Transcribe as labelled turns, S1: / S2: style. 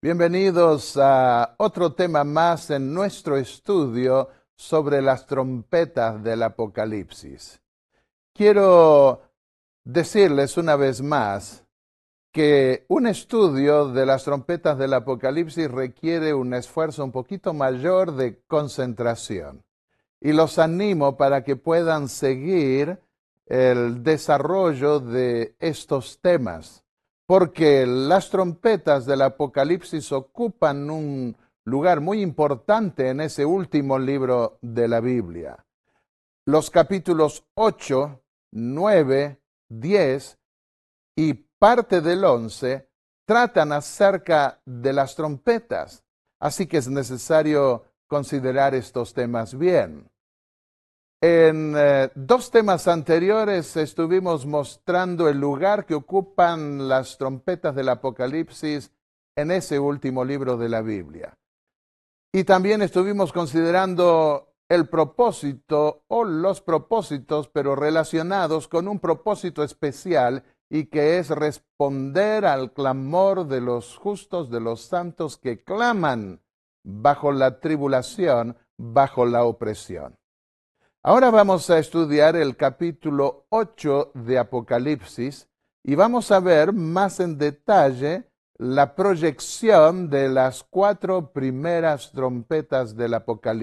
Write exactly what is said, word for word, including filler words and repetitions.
S1: Bienvenidos a otro tema más en nuestro estudio sobre las trompetas del Apocalipsis. Quiero decirles una vez más que un estudio de las trompetas del Apocalipsis requiere un esfuerzo un poquito mayor de concentración. Y los animo para que puedan seguir el desarrollo de estos temas, porque las trompetas del Apocalipsis ocupan un lugar muy importante en ese último libro de la Biblia. Los capítulos ocho, nueve, diez y parte del once tratan acerca de las trompetas, así que es necesario considerar estos temas bien. En eh, dos temas anteriores estuvimos mostrando el lugar que ocupan las trompetas del Apocalipsis en ese último libro de la Biblia. Y también estuvimos considerando el propósito o los propósitos, pero relacionados con un propósito especial y que es responder al clamor de los justos, de los santos que claman bajo la tribulación, bajo la opresión. Ahora vamos a estudiar el capítulo ocho de Apocalipsis y vamos a ver más en detalle la proyección de las cuatro primeras trompetas del Apocalipsis.